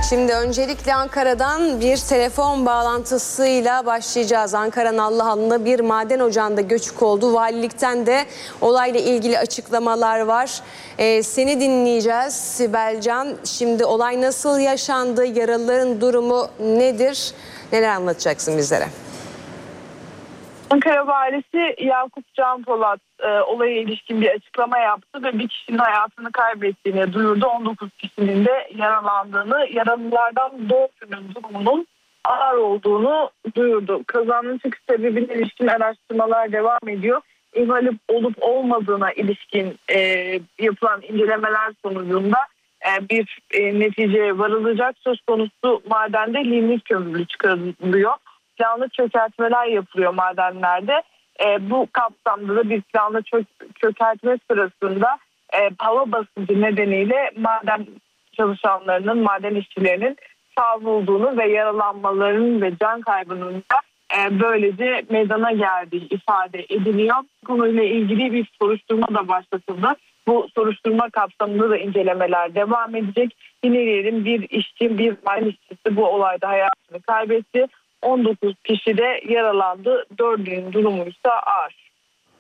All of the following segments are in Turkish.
Şimdi öncelikle Ankara'dan bir telefon bağlantısıyla başlayacağız. Ankara Nallıhan'da bir maden ocağında göçük oldu. Valilikten de olayla ilgili açıklamalar var. Seni dinleyeceğiz Sibel Can. Şimdi olay nasıl yaşandı? Yaralıların durumu nedir? Neler anlatacaksın bizlere? Ankara Valisi Yakup Can Polat olaya ilişkin bir açıklama yaptı ve bir kişinin hayatını kaybettiğini duyurdu. 19 kişinin de yaralandığını, yaralılardan 4'ünün durumunun ağır olduğunu duyurdu. Kazanın çıkış sebebine ilişkin araştırmalar devam ediyor. İhmal olup olmadığına ilişkin yapılan incelemeler sonucunda bir neticeye varılacak. Söz konusu madende lignit kömürü çıkarılıyor. Planlı çökertmeler yapılıyor madenlerde. Bu kapsamda da bir planlı çökertme sırasında hava basıncı nedeniyle maden çalışanlarının, maden işçilerinin savrulduğunu ve yaralanmalarının ve can kaybının da böylece meydana geldiği ifade ediliyor. Konuyla ilgili bir soruşturma da başlatıldı. Bu soruşturma kapsamında da incelemeler devam edecek. Yine bir işçi, bir maden işçisi bu olayda hayatını kaybetti. 19 kişi de yaralandı. 4'ünün durumu ise ağır.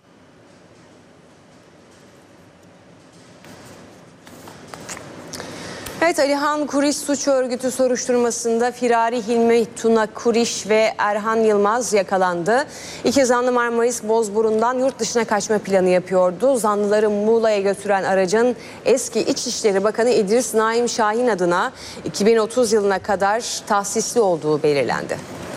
Evet, Alihan Kuriş suç örgütü soruşturmasında firari Hilmi Tuna Kuriş ve Erhan Yılmaz yakalandı. İki zanlı Marmaris Bozburun'dan yurt dışına kaçma planı yapıyordu. Zanlıları Muğla'ya götüren aracın eski İçişleri Bakanı İdris Naim Şahin adına 2030 yılına kadar tahsisli olduğu belirlendi.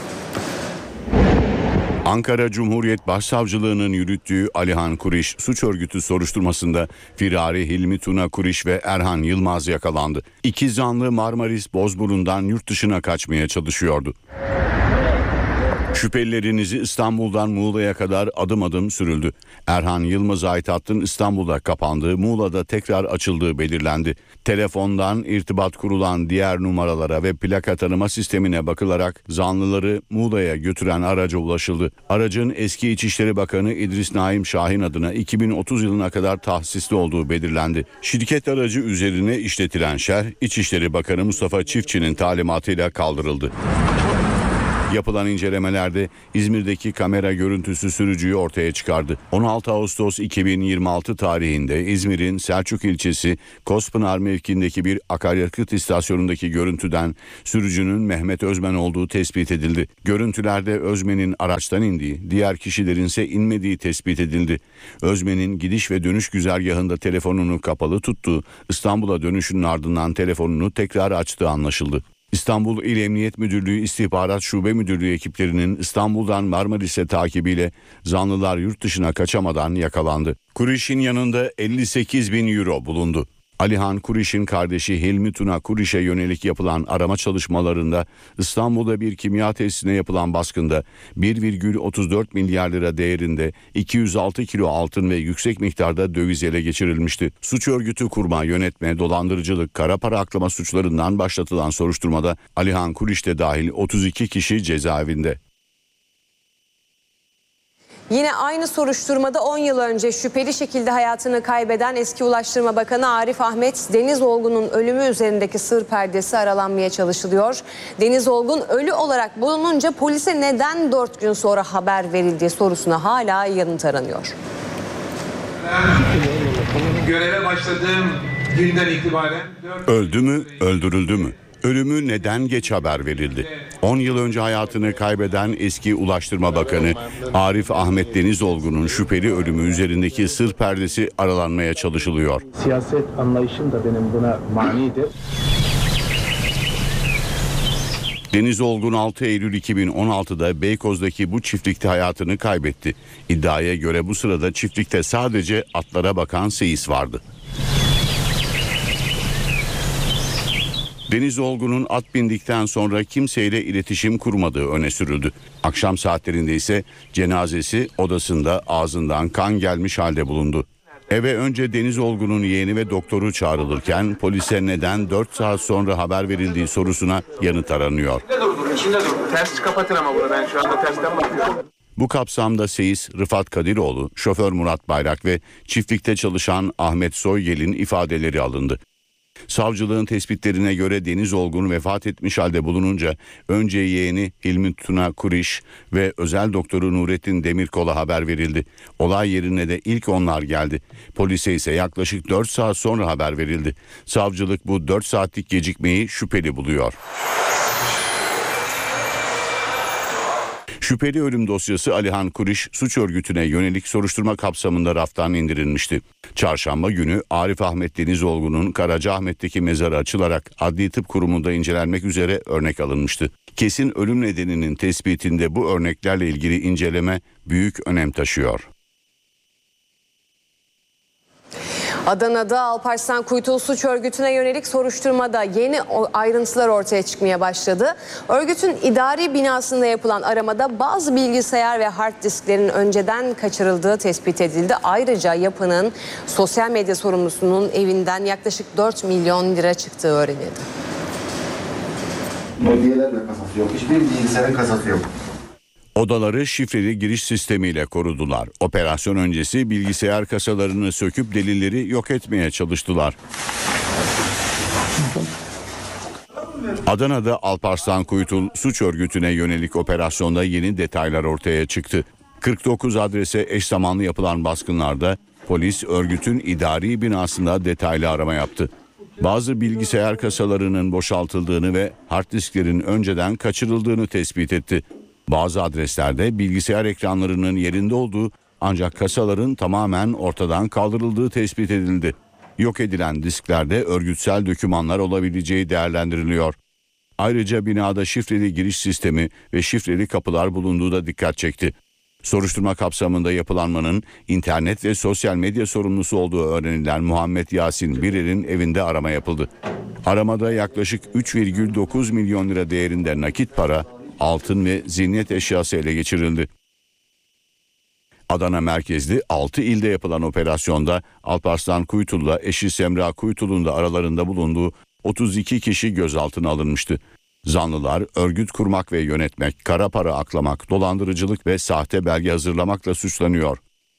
Ankara Cumhuriyet Başsavcılığı'nın yürüttüğü Alihan Kuriş suç örgütü soruşturmasında firari Hilmi Tuna Kuriş ve Erhan Yılmaz yakalandı. İki zanlı Marmaris Bozburun'dan yurt dışına kaçmaya çalışıyordu. Şüphelilerin izi İstanbul'dan Muğla'ya kadar adım adım sürüldü. Erhan Yılmaz'a ait hattın İstanbul'da kapandığı, Muğla'da tekrar açıldığı belirlendi. Telefondan irtibat kurulan diğer numaralara ve plaka tanıma sistemine bakılarak zanlıları Muğla'ya götüren araca ulaşıldı. Aracın eski İçişleri Bakanı İdris Naim Şahin adına 2030 yılına kadar tahsisli olduğu belirlendi. Şirket aracı üzerine işletilen şerh İçişleri Bakanı Mustafa Çiftçi'nin talimatıyla kaldırıldı. Yapılan incelemelerde İzmir'deki kamera görüntüsü sürücüyü ortaya çıkardı. 16 Ağustos 2026 tarihinde İzmir'in Selçuk ilçesi Kospınar mevkiindeki bir akaryakıt istasyonundaki görüntüden sürücünün Mehmet Özmen olduğu tespit edildi. Görüntülerde Özmen'in araçtan indiği, diğer kişilerin ise inmediği tespit edildi. Özmen'in gidiş ve dönüş güzergahında telefonunu kapalı tuttuğu, İstanbul'a dönüşünün ardından telefonunu tekrar açtığı anlaşıldı. İstanbul İl Emniyet Müdürlüğü İstihbarat Şube Müdürlüğü ekiplerinin İstanbul'dan Marmaris'e takibiyle zanlılar yurt dışına kaçamadan yakalandı. Kuriş'in yanında 58.000 euro bulundu. Alihan Kuriş'in kardeşi Hilmi Tuna Kuriş'e yönelik yapılan arama çalışmalarında İstanbul'da bir kimya tesisine yapılan baskında 1,34 milyar lira değerinde 206 kilo altın ve yüksek miktarda döviz ele geçirilmişti. Suç örgütü kurma, yönetme, dolandırıcılık, kara para aklama suçlarından başlatılan soruşturmada Alihan Kuriş de dahil 32 kişi cezaevinde. Yine aynı soruşturmada 10 yıl önce şüpheli şekilde hayatını kaybeden eski Ulaştırma Bakanı Arif Ahmet Denizoğlu'nun ölümü üzerindeki sır perdesi aralanmaya çalışılıyor. Denizoğlu ölü olarak bulununca polise neden 4 gün sonra haber verildiği sorusuna hala yanıt aranıyor. Göreve başladığım günden itibaren... Öldü mü, öldürüldü mü? Ölümü neden geç haber verildi? 10 yıl önce hayatını kaybeden eski Ulaştırma Bakanı Arif Ahmet Denizoğlu'nun şüpheli ölümü üzerindeki sır perdesi aralanmaya çalışılıyor. Siyaset anlayışım da benim buna manidir. Denizoğlu 6 Eylül 2016'da Beykoz'daki bu çiftlikte hayatını kaybetti. İddiaya göre bu sırada çiftlikte sadece atlara bakan seyis vardı. Denizoğlu'nun at bindikten sonra kimseyle iletişim kurmadığı öne sürüldü. Akşam saatlerinde ise cenazesi odasında ağzından kan gelmiş halde bulundu. Eve önce Denizoğlu'nun yeğeni ve doktoru çağrılırken polise neden 4 saat sonra haber verildiği sorusuna yanıt aranıyor. İçinde dur. Ters kapatın ama bunu, ben şu anda tersten bakıyorum. Bu kapsamda seyis Rıfat Kadiroğlu, şoför Murat Bayrak ve çiftlikte çalışan Ahmet Soygel'in ifadeleri alındı. Savcılığın tespitlerine göre Deniz Olgun vefat etmiş halde bulununca önce yeğeni Hilmi Tuna Kuriş ve özel doktoru Nurettin Demirkol'a haber verildi. Olay yerine de ilk onlar geldi. Polise ise yaklaşık 4 saat sonra haber verildi. Savcılık bu 4 saatlik gecikmeyi şüpheli buluyor. Şüpheli ölüm dosyası Alihan Kuriş suç örgütüne yönelik soruşturma kapsamında raftan indirilmişti. Çarşamba günü Arif Ahmet Denizoğlu'nun Karacaahmet'teki mezarı açılarak Adli Tıp Kurumu'nda incelenmek üzere örnek alınmıştı. Kesin ölüm nedeninin tespitinde bu örneklerle ilgili inceleme büyük önem taşıyor. Adana'da Alparslan Kuytul suç örgütüne yönelik soruşturmada yeni ayrıntılar ortaya çıkmaya başladı. Örgütün idari binasında yapılan aramada bazı bilgisayar ve hard disklerin önceden kaçırıldığı tespit edildi. Ayrıca yapının sosyal medya sorumlusunun evinden yaklaşık 4 milyon lira çıktığı öğrenildi. Mobilyalarla kasası yok. Hiçbir bilgisayarın kasası yok. Odaları şifreli giriş sistemiyle korudular. Operasyon öncesi bilgisayar kasalarını söküp delilleri yok etmeye çalıştılar. Adana'da Alparslan Kuytul suç örgütüne yönelik operasyonda yeni detaylar ortaya çıktı. 49 adrese eş zamanlı yapılan baskınlarda polis örgütün idari binasında detaylı arama yaptı. Bazı bilgisayar kasalarının boşaltıldığını ve hard disklerin önceden kaçırıldığını tespit etti. Bazı adreslerde bilgisayar ekranlarının yerinde olduğu ancak kasaların tamamen ortadan kaldırıldığı tespit edildi. Yok edilen disklerde örgütsel dokümanlar olabileceği değerlendiriliyor. Ayrıca binada şifreli giriş sistemi ve şifreli kapılar bulunduğu da dikkat çekti. Soruşturma kapsamında yapılanmanın internet ve sosyal medya sorumlusu olduğu öğrenilen Muhammed Yasin Birer'in evinde arama yapıldı. Aramada yaklaşık 3,9 milyon lira değerinde nakit para, altın ve zinet eşyası ele geçirildi. Adana merkezli 6 ilde yapılan operasyonda Alparslan Kuytul'la eşi Semra Kuytul'un da aralarında bulunduğu 32 kişi gözaltına alınmıştı. Zanlılar örgüt kurmak ve yönetmek, kara para aklamak, dolandırıcılık ve sahte belge hazırlamakla suçlanıyor.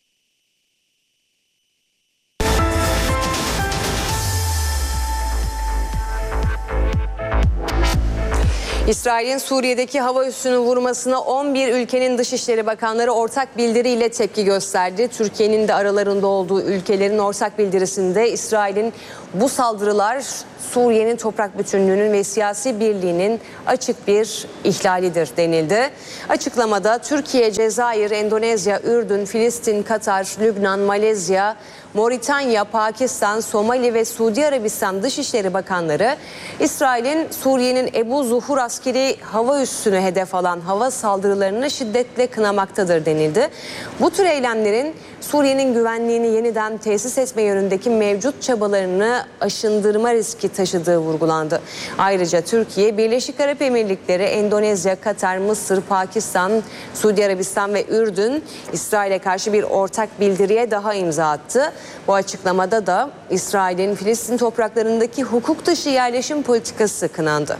İsrail'in Suriye'deki hava üssünü vurmasına 11 ülkenin dışişleri bakanları ortak bildiriyle tepki gösterdi. Türkiye'nin de aralarında olduğu ülkelerin ortak bildirisinde İsrail'in bu saldırılar Suriye'nin toprak bütünlüğünün ve siyasi birliğinin açık bir ihlalidir denildi. Açıklamada Türkiye, Cezayir, Endonezya, Ürdün, Filistin, Katar, Lübnan, Malezya, Moritanya, Pakistan, Somali ve Suudi Arabistan Dışişleri Bakanları İsrail'in Suriye'nin Ebu Zuhur askeri hava üssünü hedef alan hava saldırılarını şiddetle kınamaktadır denildi. Bu tür eylemlerin Suriye'nin güvenliğini yeniden tesis etme yönündeki mevcut çabalarını aşındırma riski taşıdığı vurgulandı. Ayrıca Türkiye, Birleşik Arap Emirlikleri, Endonezya, Katar, Mısır, Pakistan, Suudi Arabistan ve Ürdün İsrail'e karşı bir ortak bildiriye daha imza attı. Bu açıklamada da İsrail'in Filistin topraklarındaki hukuk dışı yerleşim politikası kınandı.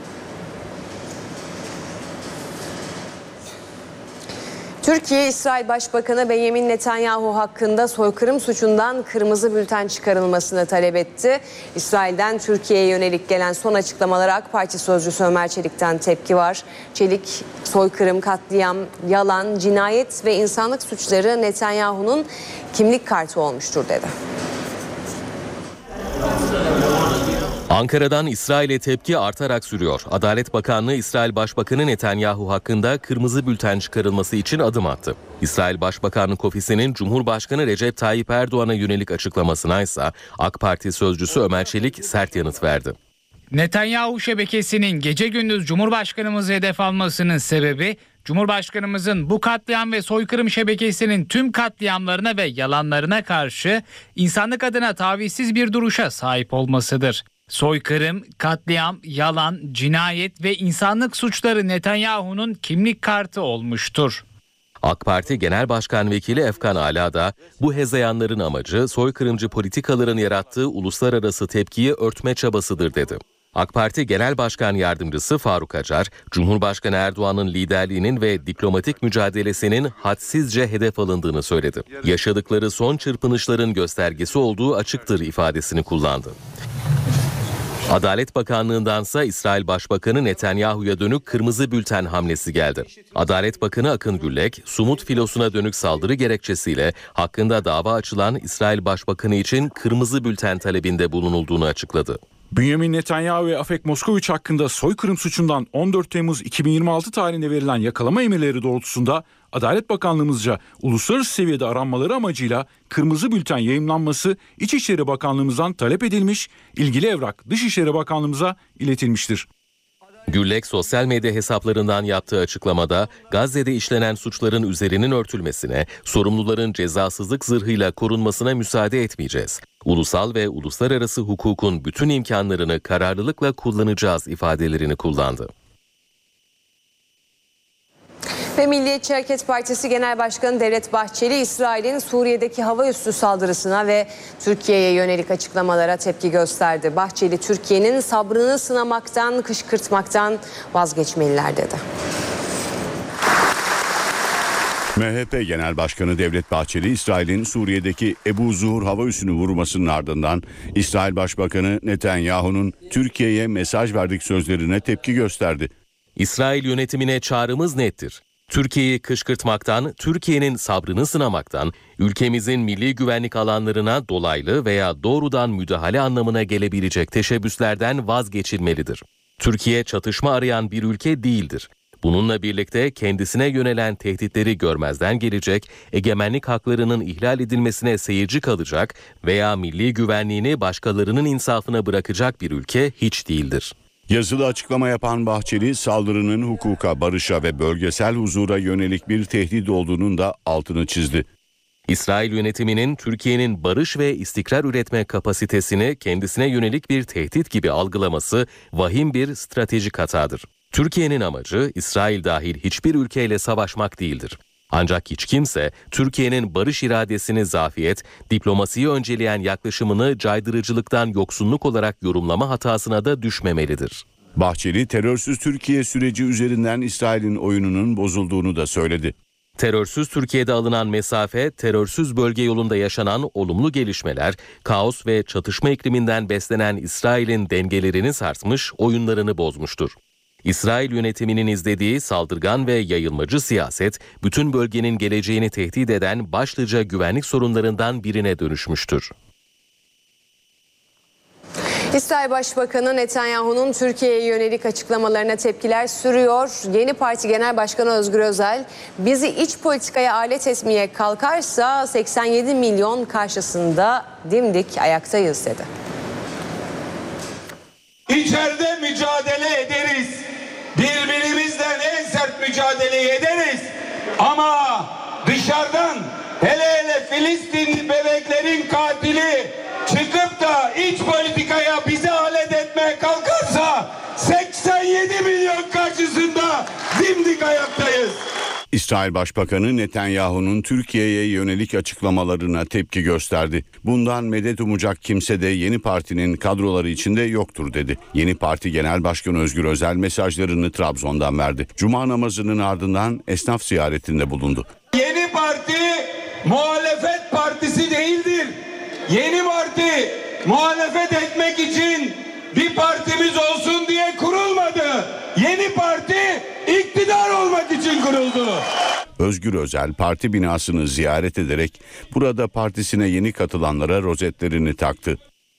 Türkiye, İsrail Başbakanı Benjamin Netanyahu hakkında soykırım suçundan kırmızı bülten çıkarılmasını talep etti. İsrail'den Türkiye'ye yönelik gelen son açıklamalara AK Parti sözcüsü Ömer Çelik'ten tepki var. Çelik, soykırım, katliam, yalan, cinayet ve insanlık suçları Netanyahu'nun kimlik kartı olmuştur dedi. Ankara'dan İsrail'e tepki artarak sürüyor. Adalet Bakanlığı İsrail Başbakanı Netanyahu hakkında kırmızı bülten çıkarılması için adım attı. İsrail Başbakanlık Ofisi'nin Cumhurbaşkanı Recep Tayyip Erdoğan'a yönelik açıklamasına ise AK Parti sözcüsü Ömer Çelik sert yanıt verdi. Netanyahu şebekesinin gece gündüz Cumhurbaşkanımızı hedef almasının sebebi Cumhurbaşkanımızın bu katliam ve soykırım şebekesinin tüm katliamlarına ve yalanlarına karşı insanlık adına tavizsiz bir duruşa sahip olmasıdır. Soykırım, katliam, yalan, cinayet ve insanlık suçları Netanyahu'nun kimlik kartı olmuştur. AK Parti Genel Başkan Vekili Efkan Ala da bu hezeyanların amacı soykırımcı politikaların yarattığı uluslararası tepkiyi örtme çabasıdır dedi. AK Parti Genel Başkan Yardımcısı Faruk Acar, Cumhurbaşkanı Erdoğan'ın liderliğinin ve diplomatik mücadelesinin hadsizce hedef alındığını söyledi. Yaşadıkları son çırpınışların göstergesi olduğu açıktır ifadesini kullandı. Adalet Bakanlığı'ndansa İsrail Başbakanı Netanyahu'ya dönük kırmızı bülten hamlesi geldi. Adalet Bakanı Akın Güllek, Sumut filosuna dönük saldırı gerekçesiyle hakkında dava açılan İsrail Başbakanı için kırmızı bülten talebinde bulunulduğunu açıkladı. Benjamin Netanyahu ve Afek Moskoviç hakkında soykırım suçundan 14 Temmuz 2026 tarihinde verilen yakalama emirleri doğrultusunda Adalet Bakanlığımızca uluslararası seviyede aranmaları amacıyla kırmızı bülten yayımlanması İçişleri Bakanlığımızdan talep edilmiş, ilgili evrak Dışişleri Bakanlığımıza iletilmiştir. Güllek sosyal medya hesaplarından yaptığı açıklamada Gazze'de işlenen suçların üzerinin örtülmesine, sorumluların cezasızlık zırhıyla korunmasına müsaade etmeyeceğiz. Ulusal ve uluslararası hukukun bütün imkanlarını kararlılıkla kullanacağız ifadelerini kullandı. Ve Milliyetçi Hareket Partisi Genel Başkanı Devlet Bahçeli, İsrail'in Suriye'deki hava üssü saldırısına ve Türkiye'ye yönelik açıklamalara tepki gösterdi. Bahçeli, Türkiye'nin sabrını sınamaktan, kışkırtmaktan vazgeçmeliler dedi. MHP Genel Başkanı Devlet Bahçeli, İsrail'in Suriye'deki Ebu Zuhur hava üssünü vurmasının ardından İsrail Başbakanı Netanyahu'nun Türkiye'ye mesaj verdik sözlerine tepki gösterdi. İsrail yönetimine çağrımız nettir. Türkiye'yi kışkırtmaktan, Türkiye'nin sabrını sınamaktan, ülkemizin milli güvenlik alanlarına dolaylı veya doğrudan müdahale anlamına gelebilecek teşebbüslerden vazgeçilmelidir. Türkiye çatışma arayan bir ülke değildir. Bununla birlikte kendisine yönelen tehditleri görmezden gelecek, egemenlik haklarının ihlal edilmesine seyirci kalacak veya milli güvenliğini başkalarının insafına bırakacak bir ülke hiç değildir. Yazılı açıklama yapan Bahçeli, saldırının hukuka, barışa ve bölgesel huzura yönelik bir tehdit olduğunun da altını çizdi. İsrail yönetiminin Türkiye'nin barış ve istikrar üretme kapasitesini kendisine yönelik bir tehdit gibi algılaması vahim bir stratejik hatadır. Türkiye'nin amacı İsrail dahil hiçbir ülkeyle savaşmak değildir. Ancak hiç kimse Türkiye'nin barış iradesini zafiyet, diplomasiyi önceleyen yaklaşımını caydırıcılıktan yoksunluk olarak yorumlama hatasına da düşmemelidir. Bahçeli, terörsüz Türkiye süreci üzerinden İsrail'in oyununun bozulduğunu da söyledi. Terörsüz Türkiye'de alınan mesafe, terörsüz bölge yolunda yaşanan olumlu gelişmeler, kaos ve çatışma ikliminden beslenen İsrail'in dengelerini sarsmış, oyunlarını bozmuştur. İsrail yönetiminin izlediği saldırgan ve yayılmacı siyaset, bütün bölgenin geleceğini tehdit eden başlıca güvenlik sorunlarından birine dönüşmüştür. İsrail Başbakanı Netanyahu'nun Türkiye'ye yönelik açıklamalarına tepkiler sürüyor. Yeni Parti Genel Başkanı Özgür Özel, bizi iç politikaya alet etmeye kalkarsa 87 milyon karşısında dimdik ayaktayız dedi. İçeride mücadele ederiz. Birbirimizden en sert mücadeleyi ederiz. Ama dışarıdan hele Filistin bebeklerin katili çıkıp da iç politikaya bizi alet etmeye kalkarsa 87 milyon karşısında dimdik ayaktayız. İsrail Başbakanı Netanyahu'nun Türkiye'ye yönelik açıklamalarına tepki gösterdi. Bundan medet umacak kimse de yeni partinin kadroları içinde yoktur dedi. Yeni Parti Genel Başkanı Özgür Özel mesajlarını Trabzon'dan verdi. Cuma namazının ardından esnaf ziyaretinde bulundu. Yeni parti muhalefet partisi değildir. Yeni parti muhalefet etmek için bir partimiz olsun diye kurulmadı. Yeni parti iktidar olmak için kuruldu. Özgür Özel parti binasını ziyaret ederek burada partisine yeni katılanlara rozetlerini taktı.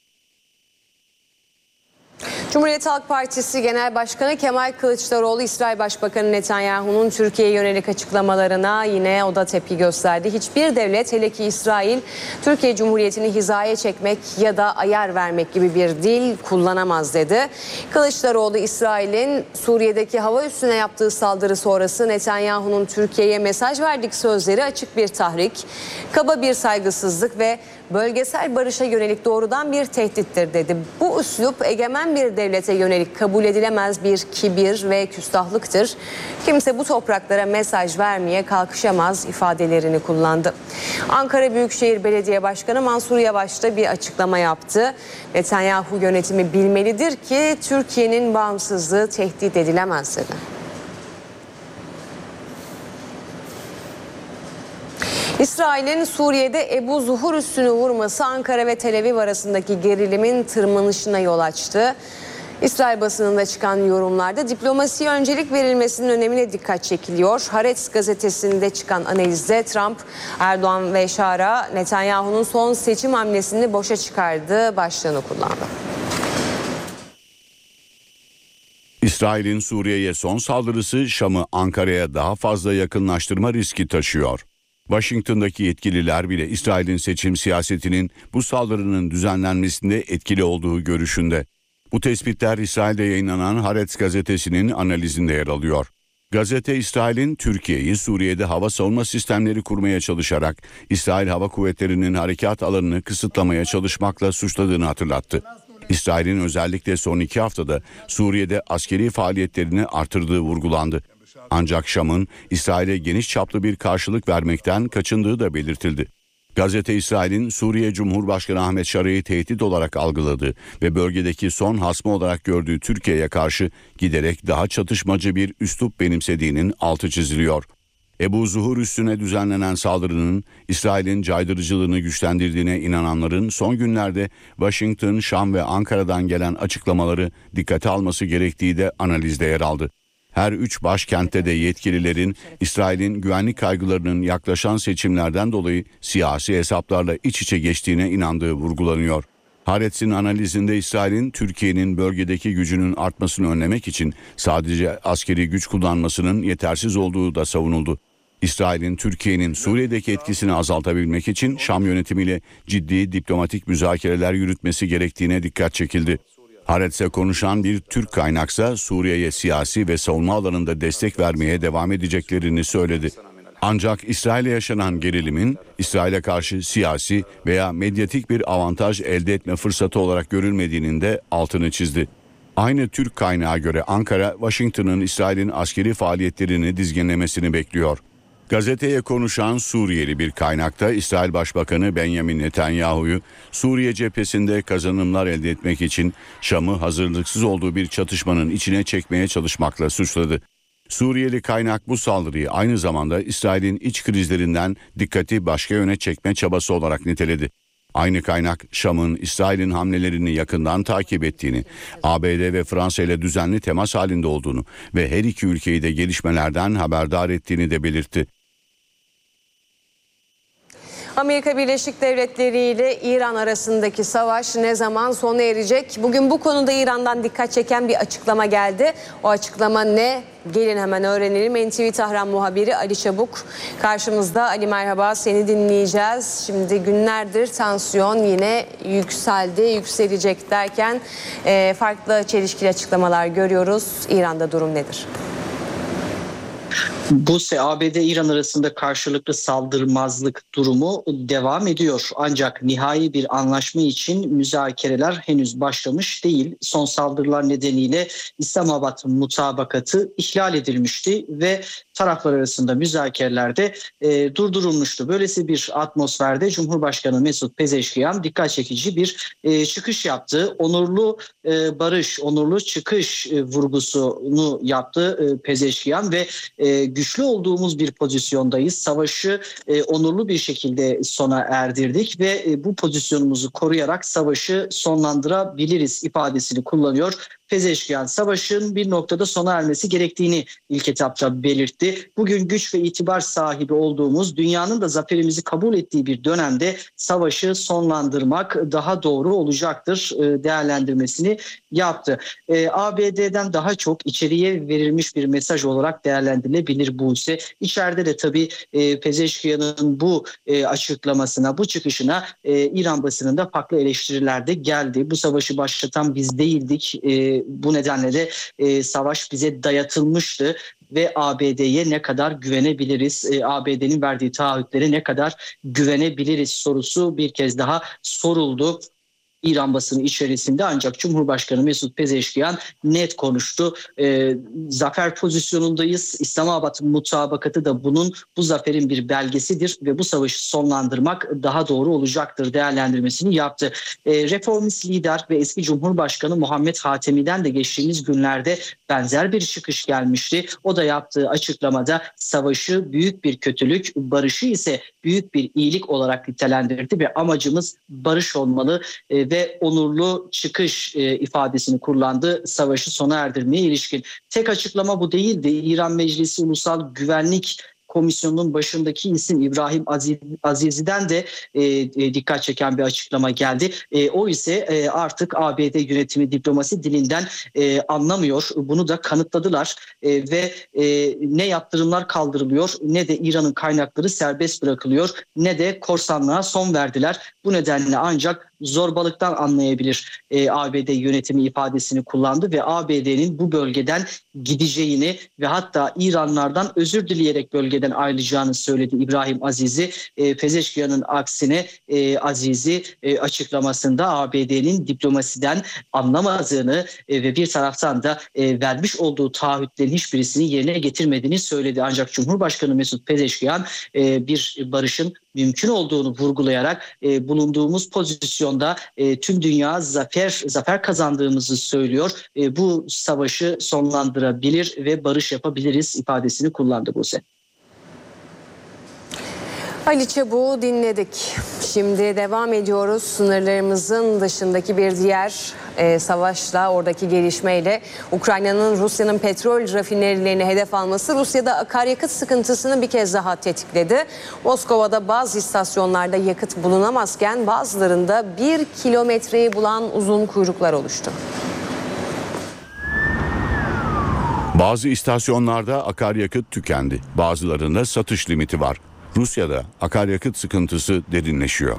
Cumhuriyet Halk Partisi Genel Başkanı Kemal Kılıçdaroğlu, İsrail Başbakanı Netanyahu'nun Türkiye'ye yönelik açıklamalarına yine o da tepki gösterdi. Hiçbir devlet, hele ki İsrail, Türkiye Cumhuriyeti'ni hizaya çekmek ya da ayar vermek gibi bir dil kullanamaz dedi. Kılıçdaroğlu, İsrail'in Suriye'deki hava üssüne yaptığı saldırı sonrası Netanyahu'nun Türkiye'ye mesaj verdik sözleri açık bir tahrik, kaba bir saygısızlık ve bölgesel barışa yönelik doğrudan bir tehdittir dedi. Bu üslup egemen bir devlete yönelik kabul edilemez bir kibir ve küstahlıktır. Kimse bu topraklara mesaj vermeye kalkışamaz ifadelerini kullandı. Ankara Büyükşehir Belediye Başkanı Mansur Yavaş da bir açıklama yaptı. Netanyahu yönetimi bilmelidir ki Türkiye'nin bağımsızlığı tehdit edilemez dedi. İsrail'in Suriye'de Ebu Zuhur üssünü vurması Ankara ve Tel Aviv arasındaki gerilimin tırmanışına yol açtı. İsrail basınında çıkan yorumlarda diplomasiye öncelik verilmesinin önemine dikkat çekiliyor. Haaretz gazetesinde çıkan analizde Trump, Erdoğan ve Şara Netanyahu'nun son seçim hamlesini boşa çıkardığı başlığını kullandı. İsrail'in Suriye'ye son saldırısı Şam'ı Ankara'ya daha fazla yakınlaştırma riski taşıyor. Washington'daki yetkililer bile İsrail'in seçim siyasetinin bu saldırının düzenlenmesinde etkili olduğu görüşünde. Bu tespitler İsrail'de yayınlanan Haaretz gazetesinin analizinde yer alıyor. Gazete, İsrail'in Türkiye'yi Suriye'de hava savunma sistemleri kurmaya çalışarak İsrail Hava Kuvvetleri'nin harekat alanını kısıtlamaya çalışmakla suçladığını hatırlattı. İsrail'in özellikle son 2 haftada Suriye'de askeri faaliyetlerini artırdığı vurgulandı. Ancak Şam'ın İsrail'e geniş çaplı bir karşılık vermekten kaçındığı da belirtildi. Gazete, İsrail'in Suriye Cumhurbaşkanı Ahmet Şara'yı tehdit olarak algıladığı ve bölgedeki son hasmı olarak gördüğü Türkiye'ye karşı giderek daha çatışmacı bir üslup benimsediğinin altı çiziliyor. Ebu Zuhur üssüne düzenlenen saldırının İsrail'in caydırıcılığını güçlendirdiğine inananların son günlerde Washington, Şam ve Ankara'dan gelen açıklamaları dikkate alması gerektiği de analizde yer aldı. Her 3 başkentte de yetkililerin İsrail'in güvenlik kaygılarının yaklaşan seçimlerden dolayı siyasi hesaplarla iç içe geçtiğine inandığı vurgulanıyor. Haaretz'in analizinde İsrail'in Türkiye'nin bölgedeki gücünün artmasını önlemek için sadece askeri güç kullanmasının yetersiz olduğu da savunuldu. İsrail'in Türkiye'nin Suriye'deki etkisini azaltabilmek için Şam yönetimiyle ciddi diplomatik müzakereler yürütmesi gerektiğine dikkat çekildi. Haaretz'e konuşan bir Türk kaynaksa Suriye'ye siyasi ve savunma alanında destek vermeye devam edeceklerini söyledi. Ancak İsrail'e yaşanan gerilimin İsrail'e karşı siyasi veya medyatik bir avantaj elde etme fırsatı olarak görülmediğinin de altını çizdi. Aynı Türk kaynağa göre Ankara, Washington'ın İsrail'in askeri faaliyetlerini dizginlemesini bekliyor. Gazeteye konuşan Suriyeli bir kaynakta İsrail Başbakanı Benjamin Netanyahu'yu Suriye cephesinde kazanımlar elde etmek için Şam'ı hazırlıksız olduğu bir çatışmanın içine çekmeye çalışmakla suçladı. Suriyeli kaynak bu saldırıyı aynı zamanda İsrail'in iç krizlerinden dikkati başka yöne çekme çabası olarak niteledi. Aynı kaynak Şam'ın İsrail'in hamlelerini yakından takip ettiğini, ABD ve Fransa ile düzenli temas halinde olduğunu ve her iki ülkeyi de gelişmelerden haberdar ettiğini de belirtti. Amerika Birleşik Devletleri ile İran arasındaki savaş ne zaman sona erecek? Bugün bu konuda İran'dan dikkat çeken bir açıklama geldi. O açıklama ne? Gelin hemen öğrenelim. NTV Tahran muhabiri Ali Çabuk karşımızda. Ali merhaba, seni dinleyeceğiz. Şimdi günlerdir tansiyon yine yükseldi, yükselecek derken farklı çelişkili açıklamalar görüyoruz. İran'da durum nedir? Buse, ABD-İran arasında karşılıklı saldırmazlık durumu devam ediyor. Ancak nihai bir anlaşma için müzakereler henüz başlamış değil. Son saldırılar nedeniyle İslamabad mutabakatı ihlal edilmişti ve taraflar arasında müzakerelerde durdurulmuştu. Böylesi bir atmosferde Cumhurbaşkanı Mesut Pezeşkiyan dikkat çekici bir çıkış yaptı. Onurlu barış, onurlu çıkış vurgusunu yaptı Pezeşkiyan ve güçlü olduğumuz bir pozisyondayız. Savaşı onurlu bir şekilde sona erdirdik ve bu pozisyonumuzu koruyarak savaşı sonlandırabiliriz ifadesini kullanıyor. Pezeşkiyan, savaşın bir noktada sona ermesi gerektiğini ilk etapta belirtti. Bugün güç ve itibar sahibi olduğumuz, dünyanın da zaferimizi kabul ettiği bir dönemde savaşı sonlandırmak daha doğru olacaktır değerlendirmesini yaptı. ABD'den daha çok içeriye verilmiş bir mesaj olarak değerlendirilebilir Buse. İçeride de tabii Pezeşkiyan'ın bu açıklamasına, bu çıkışına İran basınında farklı eleştiriler de geldi. Bu savaşı başlatan biz değildik. Bu nedenle de savaş bize dayatılmıştı ve ABD'ye ne kadar güvenebiliriz, ABD'nin verdiği taahhütlere ne kadar güvenebiliriz sorusu bir kez daha soruldu. İran basını içerisinde, ancak Cumhurbaşkanı Mesut Pezeşkiyan net konuştu. Zafer pozisyonundayız. İslamabad mutabakatı da bu zaferin bir belgesidir ve bu savaşı sonlandırmak daha doğru olacaktır değerlendirmesini yaptı. Reformist lider ve eski Cumhurbaşkanı Muhammed Hatemi'den de geçtiğimiz günlerde benzer bir çıkış gelmişti. O da yaptığı açıklamada savaşı büyük bir kötülük, barışı ise büyük bir iyilik olarak nitelendirdi ve amacımız barış olmalı ve onurlu çıkış ifadesini kullandı savaşı sona erdirmeye ilişkin. Tek açıklama bu değildi. İran Meclisi Ulusal Güvenlik Komisyonu'nun başındaki isim İbrahim Azizi'den de dikkat çeken bir açıklama geldi. O ise artık ABD yönetimi diplomasi dilinden anlamıyor. Bunu da kanıtladılar ve ne yaptırımlar kaldırılıyor, ne de İran'ın kaynakları serbest bırakılıyor, ne de korsanlığa son verdiler. Bu nedenle ancak zorbalıktan anlayabilir ABD yönetimi ifadesini kullandı ve ABD'nin bu bölgeden gideceğini ve hatta İranlardan özür dileyerek bölgeden ayrılacağını söyledi İbrahim Azizi. Pezeşkiyan'ın aksine Azizi açıklamasında ABD'nin diplomasiden anlamadığını ve bir taraftan da vermiş olduğu taahhütlerin hiçbirisini yerine getirmediğini söyledi. Ancak Cumhurbaşkanı Mesut Pezeşkiyan bir barışın mümkün olduğunu vurgulayarak bulunduğumuz pozisyonda tüm dünya zafer kazandığımızı söylüyor. Bu savaşı sonlandırabilir ve barış yapabiliriz ifadesini kullandı Buse. Ali Çabuk'u dinledik. Şimdi devam ediyoruz. Sınırlarımızın dışındaki bir diğer savaşla, oradaki gelişmeyle Ukrayna'nın Rusya'nın petrol rafinerilerini hedef alması Rusya'da akaryakıt sıkıntısını bir kez daha tetikledi. Moskova'da bazı istasyonlarda yakıt bulunamazken bazılarında 1 kilometreyi bulan uzun kuyruklar oluştu. Bazı istasyonlarda akaryakıt tükendi. Bazılarında satış limiti var. Rusya'da akaryakıt sıkıntısı derinleşiyor.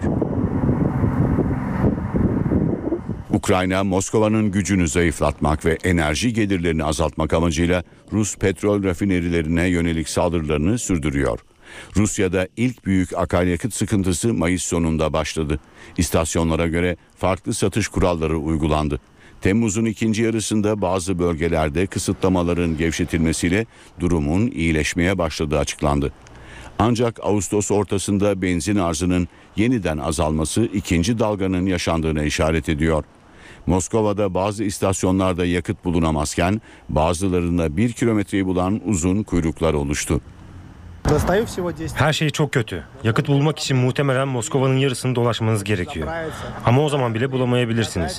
Ukrayna, Moskova'nın gücünü zayıflatmak ve enerji gelirlerini azaltmak amacıyla Rus petrol rafinerilerine yönelik saldırılarını sürdürüyor. Rusya'da ilk büyük akaryakıt sıkıntısı Mayıs sonunda başladı. İstasyonlara göre farklı satış kuralları uygulandı. Temmuz'un ikinci yarısında bazı bölgelerde kısıtlamaların gevşetilmesiyle durumun iyileşmeye başladığı açıklandı. Ancak Ağustos ortasında benzin arzının yeniden azalması ikinci dalganın yaşandığına işaret ediyor. Moskova'da bazı istasyonlarda yakıt bulunamazken bazılarında 1 kilometreyi bulan uzun kuyruklar oluştu. Her şey çok kötü. Yakıt bulmak için muhtemelen Moskova'nın yarısını dolaşmanız gerekiyor. Ama o zaman bile bulamayabilirsiniz.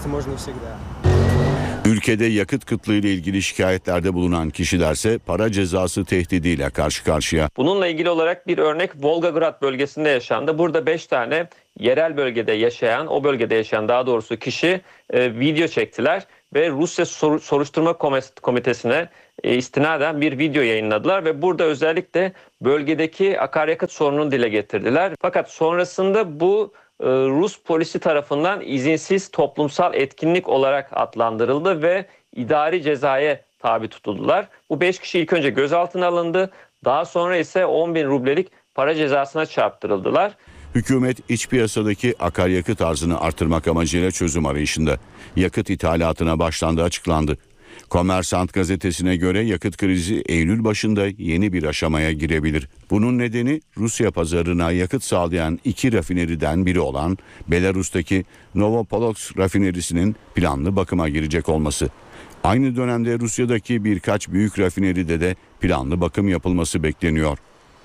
Ülkede yakıt kıtlığı ile ilgili şikayetlerde bulunan kişilerse para cezası tehdidiyle karşı karşıya. Bununla ilgili olarak bir örnek Volgograd bölgesinde yaşandı. Burada 5 tane yerel bölgede yaşayan, o bölgede yaşayan daha doğrusu kişi video çektiler ve Rusya Soruşturma Komitesi'ne istinaden bir video yayınladılar ve burada özellikle bölgedeki akaryakıt sorununu dile getirdiler. Fakat sonrasında bu Rus polisi tarafından izinsiz toplumsal etkinlik olarak adlandırıldı ve idari cezaya tabi tutuldular. Bu 5 kişi ilk önce gözaltına alındı. Daha sonra ise 10.000 rublelik para cezasına çarptırıldılar. Hükümet iç piyasadaki akaryakıt arzını artırmak amacıyla çözüm arayışında. Yakıt ithalatına başlandığı açıklandı. Kommersant gazetesine göre yakıt krizi Eylül başında yeni bir aşamaya girebilir. Bunun nedeni Rusya pazarına yakıt sağlayan 2 rafineriden biri olan Belarus'taki Novopolotsk rafinerisinin planlı bakıma girecek olması. Aynı dönemde Rusya'daki birkaç büyük rafineride de planlı bakım yapılması bekleniyor.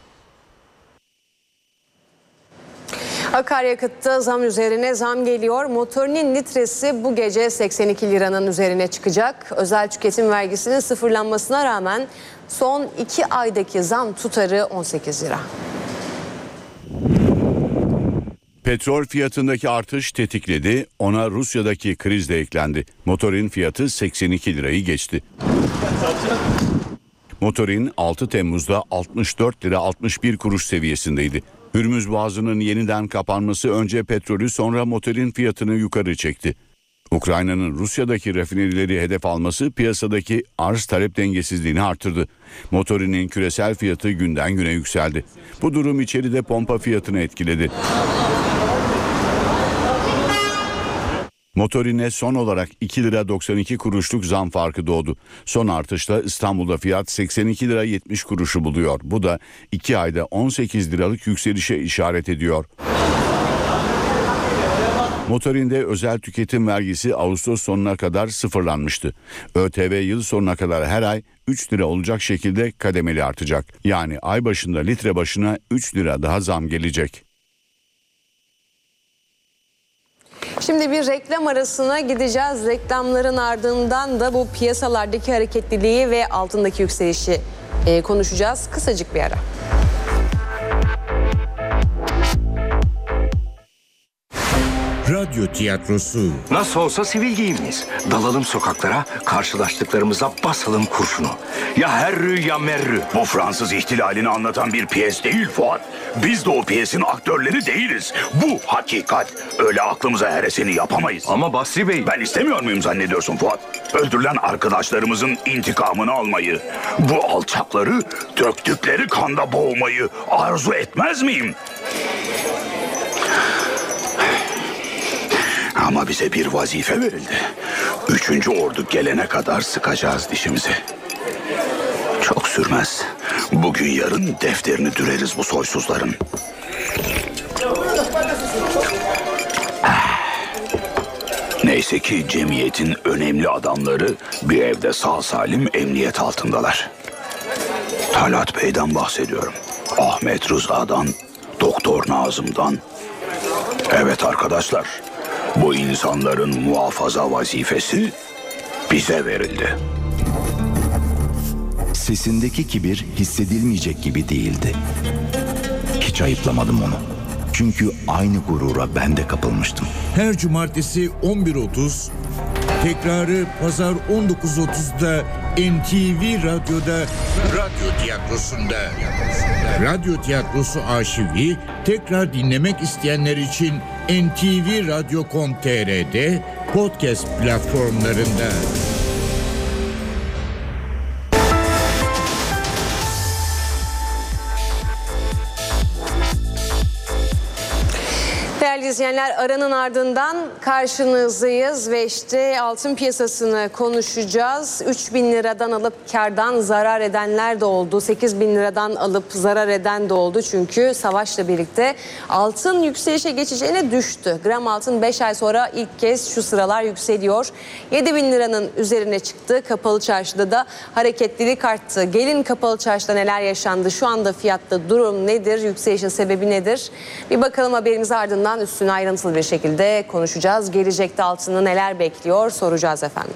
Akaryakıtta zam üzerine zam geliyor. Motorinin litresi bu gece 82 liranın üzerine çıkacak. Özel tüketim vergisinin sıfırlanmasına rağmen son 2 aydaki zam tutarı 18 lira. Petrol fiyatındaki artış tetikledi, ona Rusya'daki kriz de eklendi. Motorin fiyatı 82 lirayı geçti. Motorin 6 Temmuz'da 64 lira 61 kuruş seviyesindeydi. Hürmüz Boğazı'nın yeniden kapanması önce petrolü sonra motorin fiyatını yukarı çekti. Ukrayna'nın Rusya'daki rafinerileri hedef alması piyasadaki arz talep dengesizliğini artırdı. Motorinin küresel fiyatı günden güne yükseldi. Bu durum içeride pompa fiyatını etkiledi. Motorine son olarak 2 lira 92 kuruşluk zam farkı doğdu. Son artışta İstanbul'da fiyat 82 lira 70 kuruşu buluyor. Bu da 2 ayda 18 liralık yükselişe işaret ediyor. Motorinde özel tüketim vergisi Ağustos sonuna kadar sıfırlanmıştı. ÖTV yıl sonuna kadar her ay 3 lira olacak şekilde kademeli artacak. Yani ay başında litre başına 3 lira daha zam gelecek. Şimdi bir reklam arasına gideceğiz. Reklamların ardından da bu piyasalardaki hareketliliği ve altındaki yükselişi konuşacağız. Kısacık bir ara. Radyo tiyatrosu. Nasıl olsa sivil giyimliyiz. Dalalım sokaklara, karşılaştıklarımıza basalım kurşunu. Ya herrü ya merrü. Bu Fransız ihtilalini anlatan bir piyes değil Fuat. Biz de o piyesin aktörleri değiliz. Bu hakikat. Öyle aklımıza heresini yapamayız. Ama Basri Bey... Ben istemiyor muyum zannediyorsun Fuat? Öldürülen arkadaşlarımızın intikamını almayı, bu alçakları döktükleri kanda boğmayı arzu etmez miyim? Ama bize bir vazife verildi. 3. ordu gelene kadar sıkacağız dişimizi. Çok sürmez. Bugün yarın defterini düreriz bu soysuzların. Neyse ki cemiyetin önemli adamları bir evde sağ salim emniyet altındalar. Talat Bey'den bahsediyorum. Ahmet Rıza'dan, Doktor Nazım'dan. Evet arkadaşlar. Bu insanların muhafaza vazifesi bize verildi. Sesindeki kibir hissedilmeyecek gibi değildi. Hiç ayıplamadım onu. Çünkü aynı gurura ben de kapılmıştım. Her cumartesi 11.30, tekrarı pazar 19.30'da NTV Radyo'da Radyo Tiyatrosu'nda. Radyo Tiyatrosu arşivi tekrar dinlemek isteyenler için ntvradyo.com.tr'de podcast platformlarında. Değerli izleyenler, aranın ardından karşınızdayız ve işte altın piyasasını konuşacağız. 3.000 liradan alıp kardan zarar edenler de oldu. 8.000 liradan alıp zarar eden de oldu. Çünkü savaşla birlikte altın yükselişe geçeceğine düştü. Gram altın 5 ay sonra ilk kez şu sıralar yükseliyor. 7.000 liranın üzerine çıktı. Kapalı çarşıda da hareketlilik arttı. Gelin kapalı çarşıda neler yaşandı? Şu anda fiyatta durum nedir? Yükselişin sebebi nedir? Bir bakalım, haberimiz ardından üstüne ayrıntılı bir şekilde konuşacağız. Gelecekte altını neler bekliyor soracağız efendim.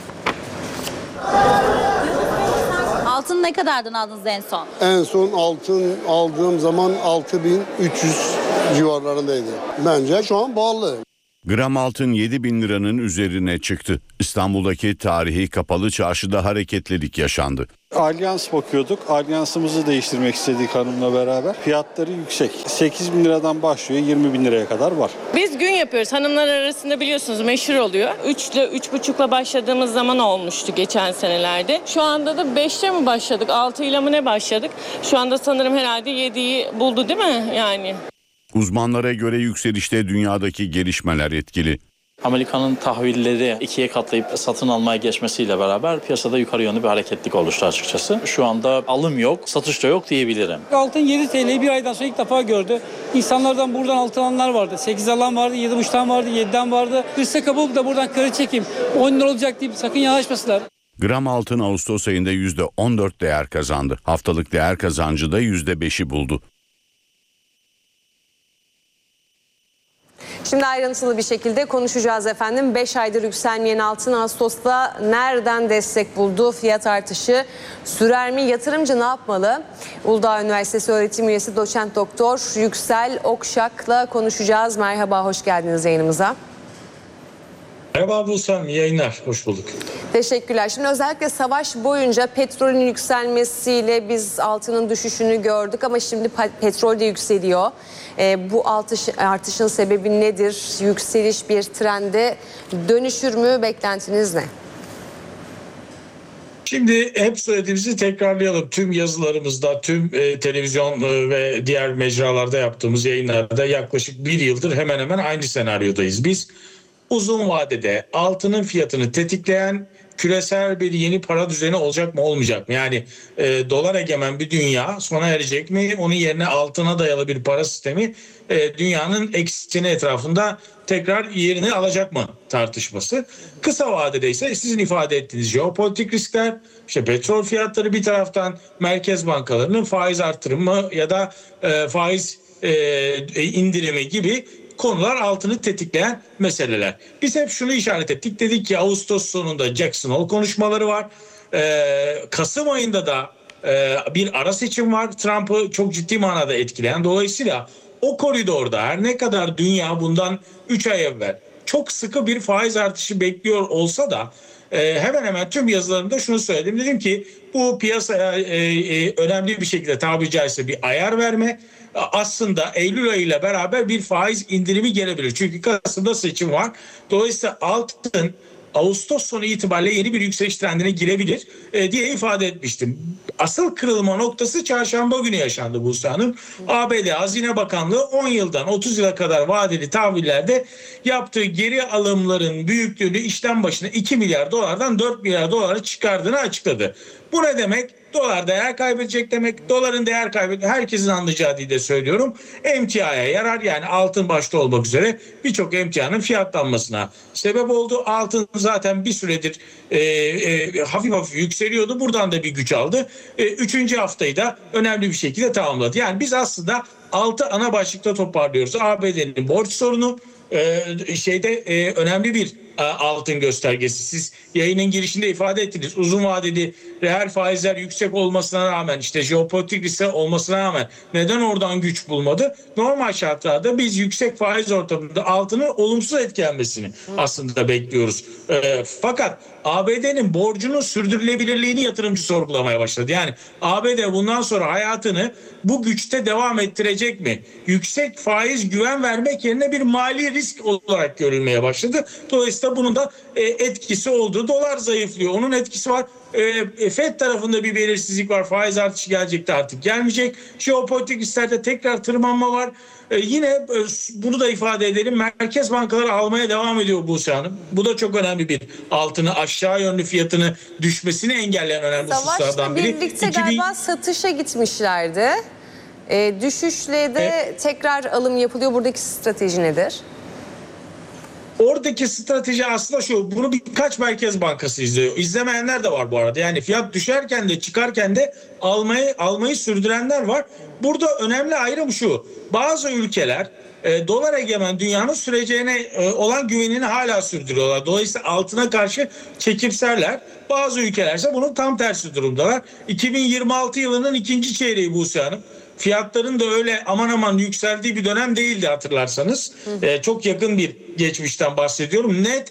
Altın ne kadardan aldınız en son? En son altın aldığım zaman 6.300 civarlarındaydı. Bence şu an pahalı. Gram altın 7.000 liranın üzerine çıktı. İstanbul'daki tarihi kapalı çarşıda hareketlilik yaşandı. Alyans bakıyorduk. Alyansımızı değiştirmek istedik hanımla beraber. Fiyatları yüksek. 8.000 liradan başlıyor, 20.000 liraya kadar var. Biz gün yapıyoruz. Hanımlar arasında biliyorsunuz meşhur oluyor. 3 ile 3,5'la başladığımız zaman olmuştu geçen senelerde. Şu anda da 5'te mi başladık? 6 ile mi ne başladık? Şu anda sanırım herhalde 7'yi buldu değil mi yani? Uzmanlara göre yükselişte dünyadaki gelişmeler etkili. Amerika'nın tahvilleri 2'ye katlayıp satın almaya geçmesiyle beraber piyasada yukarı yönlü bir hareketlik oluştu açıkçası. Şu anda alım yok, satış da yok diyebilirim. Altın 7 TL'yi bir aydan sonra ilk defa gördü. İnsanlardan buradan altın alanlar vardı. 8 alan vardı, 7,5'tan vardı, 7'den vardı. Hırsa kapılıp da buradan kredi çekeyim, 10 lira olacak deyip sakın yanaşmasınlar. Gram altın Ağustos ayında %14 değer kazandı. Haftalık değer kazancı da %5'i buldu. Şimdi ayrıntılı bir şekilde konuşacağız efendim. 5 aydır yükselmeyen altın Ağustos'ta nereden destek buldu? Fiyat artışı sürer mi? Yatırımcı ne yapmalı? Uludağ Üniversitesi öğretim üyesi doçent doktor Yüksel Okşak'la konuşacağız. Merhaba, hoş geldiniz yayınımıza. Merhaba Bulsam, iyi yayınlar, hoş bulduk. Teşekkürler. Şimdi özellikle savaş boyunca petrolün yükselmesiyle biz altının düşüşünü gördük ama şimdi petrol de yükseliyor. Bu artışın sebebi nedir? Yükseliş bir trende dönüşür mü? Beklentiniz ne? Şimdi hep söylediğimizi tekrarlayalım. Tüm yazılarımızda, tüm televizyon ve diğer mecralarda yaptığımız yayınlarda yaklaşık bir yıldır hemen hemen aynı senaryodayız biz. uzun vadede altının fiyatını tetikleyen küresel bir yeni para düzeni olacak mı olmayacak mı? Yani dolar egemen bir dünya sona erecek mi? Onun yerine altına dayalı bir para sistemi dünyanın ekseni etrafında tekrar yerini alacak mı tartışması. Kısa vadede ise sizin ifade ettiğiniz jeopolitik riskler, işte petrol fiyatları bir taraftan, merkez bankalarının faiz artırımı ya da faiz indirimi gibi konular altını tetikleyen meseleler. Biz hep şunu işaret ettik. Dedik ki Ağustos sonunda Jackson Hole konuşmaları var. Kasım ayında da bir ara seçim var. Trump'ı çok ciddi manada etkileyen. Dolayısıyla o koridorda her ne kadar dünya bundan 3 ay evvel çok sıkı bir faiz artışı bekliyor olsa da hemen hemen tüm yazılarımda şunu söyledim. Dedim ki bu piyasaya önemli bir şekilde tabiri caizse bir ayar verme. Aslında Eylül ayıyla beraber bir faiz indirimi gelebilir. Çünkü Kasım'da seçim var. Dolayısıyla altın Ağustos sonu itibariyle yeni bir yükseliş trendine girebilir diye ifade etmiştim. Asıl kırılma noktası çarşamba günü yaşandı Buse Hanım. ABD Hazine Bakanlığı 10 yıldan 30 yıla kadar vadeli tahvillerde yaptığı geri alımların büyüklüğünü işlem başına 2 milyar dolardan 4 milyar dolara çıkardığını açıkladı. Bu ne demek? Dolar değer kaybedecek demek. Doların değer kaybettiği herkesin anlayacağı diye de söylüyorum. Emtiaya yarar, yani altın başta olmak üzere birçok emtianın fiyatlanmasına sebep oldu. Altın zaten bir süredir hafif hafif yükseliyordu. Buradan da bir güç aldı. 3. haftayı da önemli bir şekilde tamamladı. Yani biz aslında 6 ana başlıkta toparlıyoruz. ABD'nin borç sorunu, önemli bir altın göstergesi. Siz yayının girişinde ifade ettiniz. Uzun vadeli reel faizler yüksek olmasına rağmen, işte jeopolitik riskler olmasına rağmen neden oradan güç bulmadı? Normal şartlarda biz yüksek faiz ortamında altının olumsuz etkilenmesini aslında bekliyoruz. Fakat ABD'nin borcunun sürdürülebilirliğini yatırımcı sorgulamaya başladı. Yani ABD bundan sonra hayatını bu güçte devam ettirecek mi? Yüksek faiz güven vermek yerine bir mali risk olarak görülmeye başladı. Dolayısıyla bunun da etkisi oldu. Dolar zayıflıyor. Onun etkisi var. FED tarafında bir belirsizlik var. Faiz artışı gelecekti, artık gelmeyecek. Jeopolitik risklerde tekrar tırmanma var. Yine bunu da ifade edelim. Merkez bankaları almaya devam ediyor Buse Hanım. Bu da çok önemli bir altını aşağı yönlü fiyatını düşmesini engelleyen önemli hususlardan biri. Savaşla birlikte galiba satışa gitmişlerdi. Düşüşle de tekrar alım yapılıyor. Buradaki strateji nedir? Oradaki strateji aslında şu: bunu birkaç merkez bankası izliyor. İzlemeyenler de var bu arada. Yani fiyat düşerken de çıkarken de almayı sürdürenler var. Burada önemli ayrım şu: bazı ülkeler dolar egemen dünyanın süreceğine olan güvenini hala sürdürüyorlar. Dolayısıyla altına karşı çekimserler. Bazı ülkeler ise bunun tam tersi durumdalar. 2026 yılının ikinci çeyreği Buse Hanım. Fiyatların da öyle aman aman yükseldiği bir dönem değildi hatırlarsanız. Çok yakın bir geçmişten bahsediyorum. Net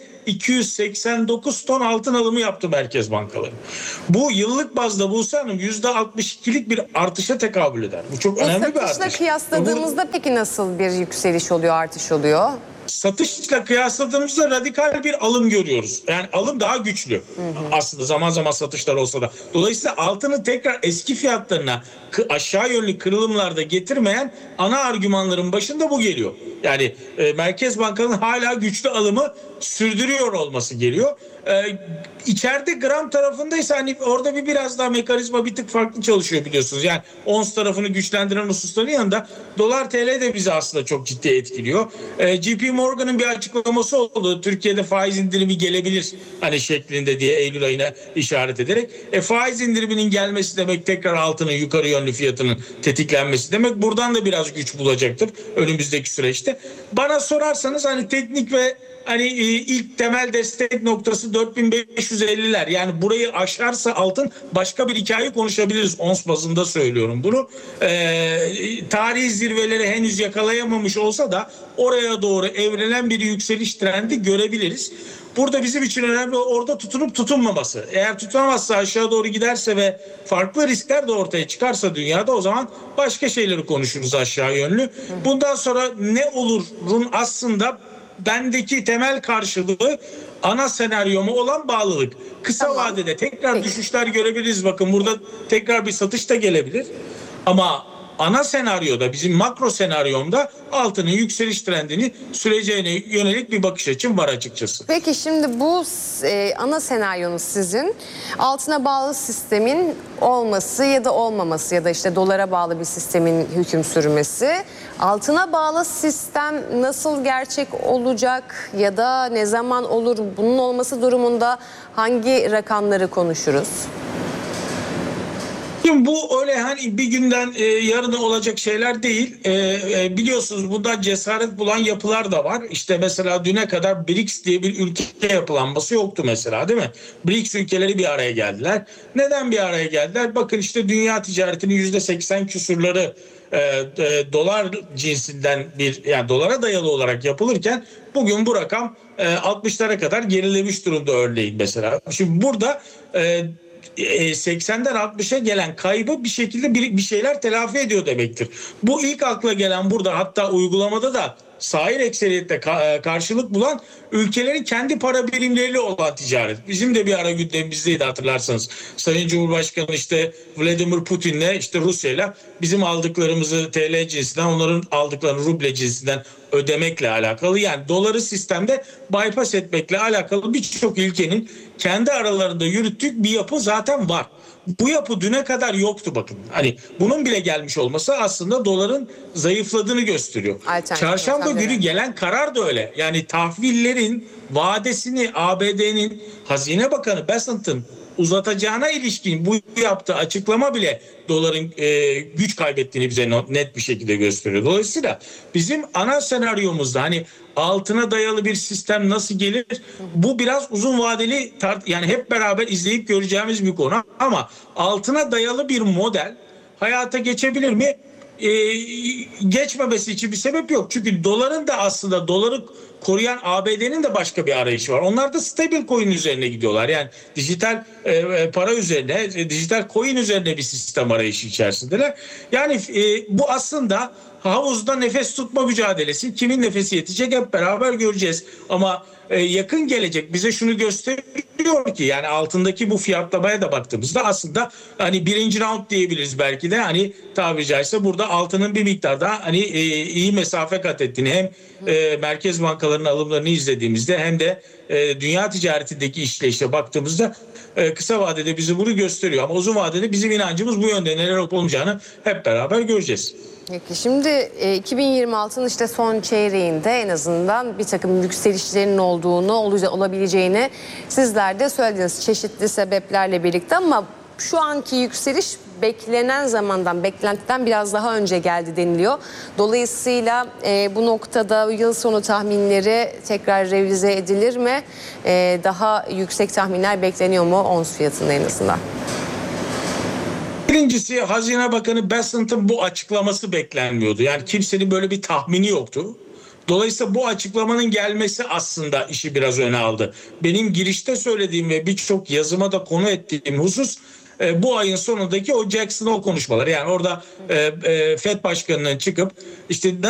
289 ton altın alımı yaptı merkez bankaları. Bu yıllık bazda Buse Hanım %62'lik bir artışa tekabül eder. Bu çok önemli bir artış. Satışla kıyasladığımızda peki nasıl bir yükseliş oluyor, artış oluyor? Satışla kıyasladığımızda radikal bir alım görüyoruz. Yani alım daha güçlü. Aslında zaman zaman satışlar olsa da. Dolayısıyla altını tekrar eski fiyatlarına aşağı yönlü kırılımlarda getirmeyen ana argümanların başında bu geliyor. Yani merkez bankanın hala güçlü alımı sürdürüyor olması geliyor. İçeride gram tarafındaysa hani orada biraz daha mekanizma bir tık farklı çalışıyor biliyorsunuz. Yani ons tarafını güçlendiren hususların yanında dolar TL de bizi aslında çok ciddi etkiliyor. JP Morgan'ın bir açıklaması oldu. Türkiye'de faiz indirimi gelebilir hani şeklinde diye, Eylül ayına işaret ederek. Faiz indiriminin gelmesi demek tekrar altının yukarı yönlü fiyatının tetiklenmesi demek. Buradan da biraz güç bulacaktır önümüzdeki süreçte. Bana sorarsanız hani teknik ve hani ilk temel destek noktası 4550'ler. Yani burayı aşarsa altın başka bir hikaye konuşabiliriz. Ons bazında söylüyorum bunu. Tarihi zirveleri henüz yakalayamamış olsa da oraya doğru evrelen bir yükseliş trendi görebiliriz. Burada bizim için önemli orada tutunup tutunmaması. Eğer tutunamazsa, aşağı doğru giderse ve farklı riskler de ortaya çıkarsa dünyada, o zaman başka şeyleri konuşuruz aşağı yönlü. Bundan sonra ne olurun aslında bendeki temel karşılığı ana senaryomu olan bağlılık. Kısa vadede tekrar düşüşler görebiliriz. Bakın burada tekrar bir satış da gelebilir. Ama ana senaryoda, bizim makro senaryomda altının yükseliş trendini süreceğine yönelik bir bakış açım var açıkçası. Peki şimdi bu ana senaryonuz sizin altına bağlı sistemin olması ya da olmaması ya da işte dolara bağlı bir sistemin hüküm sürmesi. Altına bağlı sistem nasıl gerçek olacak ya da ne zaman olur? Bunun olması durumunda hangi rakamları konuşuruz? Şimdi bu öyle hani bir günden yarına olacak şeyler değil. Biliyorsunuz bunda cesaret bulan yapılar da var. İşte mesela düne kadar BRICS diye bir ülke yapılanması yoktu mesela, değil mi? BRICS ülkeleri bir araya geldiler. Neden bir araya geldiler? Bakın işte dünya ticaretinin %80 küsurları dolar cinsinden yani dolara dayalı olarak yapılırken bugün bu rakam 60'lara kadar gerilemiş durumda örneğin mesela. Şimdi burada 80'den 60'a gelen kaybı bir şekilde bir şeyler telafi ediyor demektir. Bu ilk akla gelen burada, hatta uygulamada da sahil ekseriyette karşılık bulan ülkelerin kendi para birimleriyle olan ticaret. Bizim de bir ara gündemimizdeydi hatırlarsanız. Sayın Cumhurbaşkanı işte Vladimir Putin'le işte Rusya'yla bizim aldıklarımızı TL cinsinden, onların aldıklarını ruble cinsinden ödemekle alakalı, yani doları sistemde bypass etmekle alakalı birçok ülkenin kendi aralarında yürüttüğü bir yapı zaten var. Bu yapı düne kadar yoktu bakın. Hani bunun bile gelmiş olması aslında doların zayıfladığını gösteriyor. Çarşamba günü gelen karar da öyle. Yani tahvillerin vadesini ABD'nin Hazine Bakanı Bessent'ın uzatacağına ilişkin bu yaptığı açıklama bile doların güç kaybettiğini bize net bir şekilde gösteriyor. Dolayısıyla bizim ana senaryomuzda hani altına dayalı bir sistem nasıl gelir? Bu biraz uzun vadeli yani hep beraber izleyip göreceğimiz bir konu, ama altına dayalı bir model hayata geçebilir mi? Geçmemesi için bir sebep yok. Çünkü doların da aslında doları koruyan ABD'nin de başka bir arayışı var. Onlar da stabil coin üzerine gidiyorlar. Yani dijital para üzerine, dijital coin üzerine bir sistem arayışı içerisindeler. Yani bu aslında havuzda nefes tutma mücadelesi. Kimin nefesi yetecek hep beraber göreceğiz. Ama yakın gelecek bize şunu gösteriyor ki, yani altındaki bu fiyatlamaya da baktığımızda aslında hani birinci round diyebiliriz belki de, hani tabiri caizse burada altının bir miktar daha hani iyi mesafe kat ettiğini, hem merkez bankalarının alımlarını izlediğimizde hem de dünya ticaretindeki işleyişe baktığımızda kısa vadede bizi bunu gösteriyor. Ama uzun vadede bizim inancımız bu yönde, neler olup olmayacağını hep beraber göreceğiz. Peki şimdi 2026'nın işte son çeyreğinde en azından bir takım yükselişlerin olduğunu, olabileceğini sizler de söylediniz çeşitli sebeplerle birlikte, ama şu anki yükseliş beklenen zamandan, beklentiden biraz daha önce geldi deniliyor. Dolayısıyla bu noktada yıl sonu tahminleri tekrar revize edilir mi? Daha yüksek tahminler bekleniyor mu ons fiyatında en azından? Birincisi, Hazine Bakanı Bessent'ın bu açıklaması beklenmiyordu. Yani kimsenin böyle bir tahmini yoktu. Dolayısıyla bu açıklamanın gelmesi aslında işi biraz öne aldı. Benim girişte söylediğim ve birçok yazıma da konu ettiğim husus bu ayın sonundaki o Jackson Hole konuşmaları. Yani orada FED Başkanı'nın çıkıp işte